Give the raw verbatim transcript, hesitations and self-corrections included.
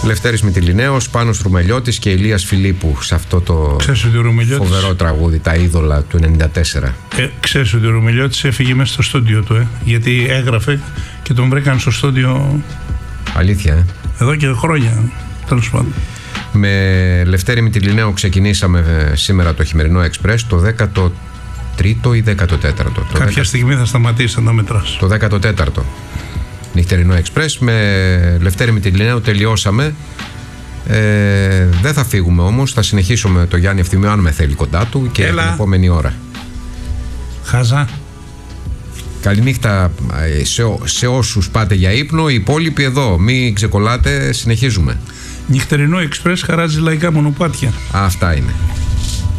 Λευτέρης Μυτιληναίος, Πάνος Ρουμελιώτης και Ηλίας Φιλίππου σε αυτό το φοβερό τραγούδι, τα είδωλα του ενενήντα τέσσερα. Ε, ξέρεις ότι ο Ρουμελιώτης έφυγε μέσα στο στούντιο του, ε, γιατί έγραφε και τον βρήκαν στο στούντιο. Αλήθεια, ε. Εδώ και χρόνια, τέλος πάντων. Με Λευτέρη Μυτιληναίου ξεκινήσαμε σήμερα το χειμερινό Εξπρές, το δέκατο τρίτο ή δέκατο τέταρτο. Κάποια δέκα... στιγμή θα σταματήσει να μετράς. Το δέκατο τέταρτο νυχτερινό Εξπρές. Με Λευτέρη Μυτιληναίου τελειώσαμε. Ε, δεν θα φύγουμε όμως, θα συνεχίσουμε το Γιάννη Ευθυμίου αν με θέλει κοντά του και Έλα. την επόμενη ώρα. Χάζα. Καληνύχτα σε, σε όσους πάτε για ύπνο. Οι υπόλοιποι εδώ, μην ξεκολλάτε, συνεχίζουμε. Νυχτερινό Εξπρές χαράζει λαϊκά μονοπάτια. Αυτά είναι.